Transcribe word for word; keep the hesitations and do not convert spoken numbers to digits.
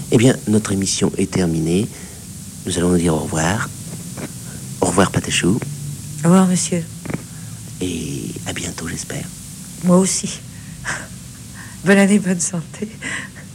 Eh bien, notre émission est terminée. Nous allons nous dire au revoir. Au revoir, Patachou. Au revoir, monsieur. Et à bientôt, j'espère. Moi aussi. Bonne année, bonne santé.